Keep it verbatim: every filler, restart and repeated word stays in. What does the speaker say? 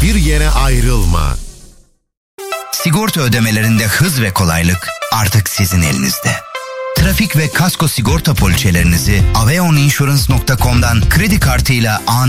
Hiçbir yere ayrılma. Sigorta ödemelerinde hız ve kolaylık artık sizin elinizde. Trafik ve kasko sigorta poliçelerinizi aveon insurance nokta com'dan kredi kartıyla an